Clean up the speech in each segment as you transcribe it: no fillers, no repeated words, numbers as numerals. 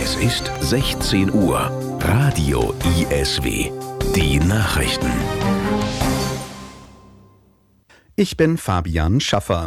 Es ist 16 Uhr. Radio ISW. Die Nachrichten. Ich bin Fabian Schaffer.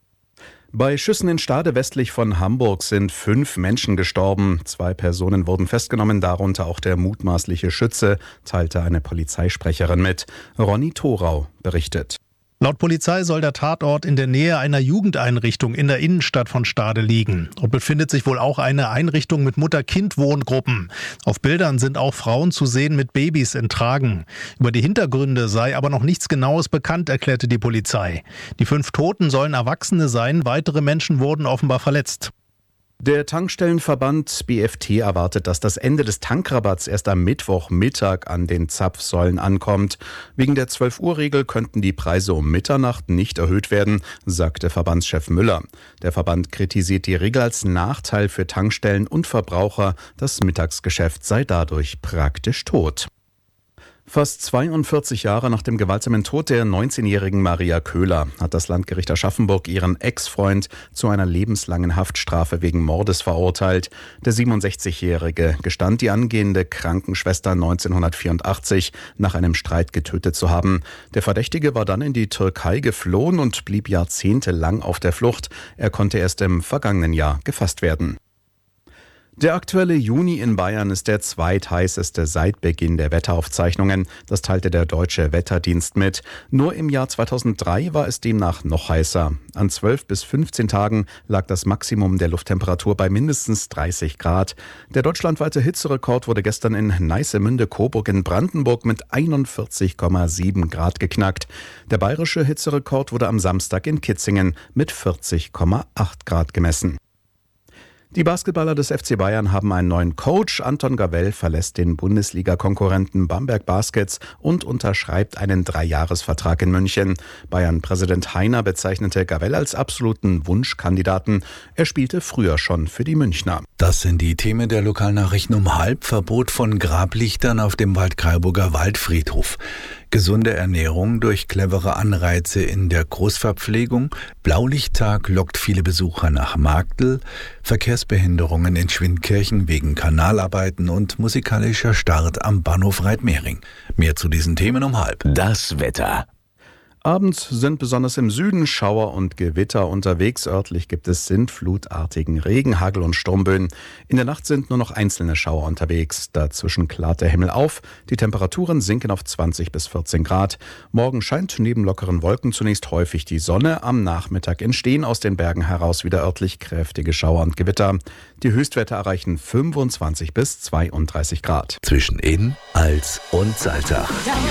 Bei Schüssen in Stade westlich von Hamburg sind 5 Menschen gestorben. 2 Personen wurden festgenommen, darunter auch der mutmaßliche Schütze, teilte eine Polizeisprecherin mit. Ronny Thorau berichtet. Laut Polizei soll der Tatort in der Nähe einer Jugendeinrichtung in der Innenstadt von Stade liegen. Dort befindet sich wohl auch eine Einrichtung mit Mutter-Kind-Wohngruppen. Auf Bildern sind auch Frauen zu sehen mit Babys in Tragen. Über die Hintergründe sei aber noch nichts Genaues bekannt, erklärte die Polizei. Die 5 Toten sollen Erwachsene sein, weitere Menschen wurden offenbar verletzt. Der Tankstellenverband BFT erwartet, dass das Ende des Tankrabatts erst am Mittwochmittag an den Zapfsäulen ankommt. Wegen der 12-Uhr-Regel könnten die Preise um Mitternacht nicht erhöht werden, sagte Verbandschef Müller. Der Verband kritisiert die Regel als Nachteil für Tankstellen und Verbraucher. Das Mittagsgeschäft sei dadurch praktisch tot. Fast 42 Jahre nach dem gewaltsamen Tod der 19-jährigen Maria Köhler hat das Landgericht Aschaffenburg ihren Ex-Freund zu einer lebenslangen Haftstrafe wegen Mordes verurteilt. Der 67-Jährige gestand, die angehende Krankenschwester 1984 nach einem Streit getötet zu haben. Der Verdächtige war dann in die Türkei geflohen und blieb jahrzehntelang auf der Flucht. Er konnte erst im vergangenen Jahr gefasst werden. Der aktuelle Juni in Bayern ist der zweitheißeste seit Beginn der Wetteraufzeichnungen. Das teilte der Deutsche Wetterdienst mit. Nur im Jahr 2003 war es demnach noch heißer. An 12 bis 15 Tagen lag das Maximum der Lufttemperatur bei mindestens 30 Grad. Der deutschlandweite Hitzerekord wurde gestern in Neissemünde-Coburg in Brandenburg mit 41,7 Grad geknackt. Der bayerische Hitzerekord wurde am Samstag in Kitzingen mit 40,8 Grad gemessen. Die Basketballer des FC Bayern haben einen neuen Coach. Anton Gavell verlässt den Bundesliga-Konkurrenten Bamberg Baskets und unterschreibt einen 3-Jahres-Vertrag in München. Bayern-Präsident Heiner bezeichnete Gavell als absoluten Wunschkandidaten. Er spielte früher schon für die Münchner. Das sind die Themen der Lokalnachrichten um 12:30. Verbot von Grablichtern auf dem Waldkraiburger Waldfriedhof. Gesunde Ernährung durch clevere Anreize in der Großverpflegung. Blaulichttag lockt viele Besucher nach Marktl. Verkehrsbehinderungen in Schwindkirchen wegen Kanalarbeiten und musikalischer Start am Bahnhof Reitmering. Mehr zu diesen Themen um 12:30. Das Wetter. Abends sind besonders im Süden Schauer und Gewitter unterwegs. Örtlich gibt es sintflutartigen Regen, Hagel und Sturmböen. In der Nacht sind nur noch einzelne Schauer unterwegs. Dazwischen klart der Himmel auf. Die Temperaturen sinken auf 20 bis 14 Grad. Morgen scheint neben lockeren Wolken zunächst häufig die Sonne. Am Nachmittag entstehen aus den Bergen heraus wieder örtlich kräftige Schauer und Gewitter. Die Höchstwerte erreichen 25 bis 32 Grad. Zwischen Inn, Als und Salzach.